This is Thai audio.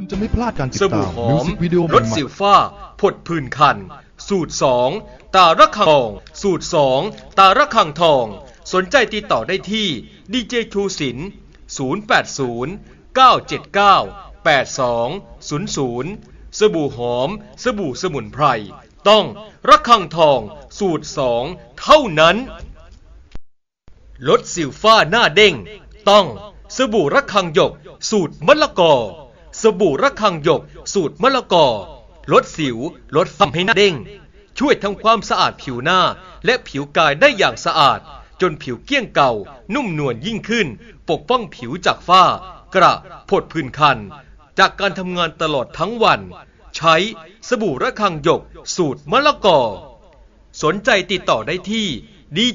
จะไม่พลาดการติดสตาบู่มหอมิวมสิกวิดีโอลใหม่ดสิวฝ้าผดผื่นคันสูตร2ตาระคังทองสูตร2ตาระคังทองสนใจติดต่อได้ที่ดีเจทูสิน080 979 8200สบู่หอมสบู่สมุนไพรต้องระคังทองสูตร2เท่านั้นลดสิวฝ้าหน้าเด้งต้องสบู่ระคังหยกสูตรมะละกอสบู่ระคังหยกสูตรมะละกอลดสิวลดฝ้าให้หน้าเด้งช่วยทำความสะอาดผิวหน้าและผิวกายได้อย่างสะอาดจนผิวเกลี้ยงเก่านุ่มนวลยิ่งขึ้นปกป้องผิวจากฝ้ากระผดผื่นคันจากการทำงานตลอดทั้งวันใช้สบู่ระคังหยกสูตรมะละกอสนใจติดต่อได้ที่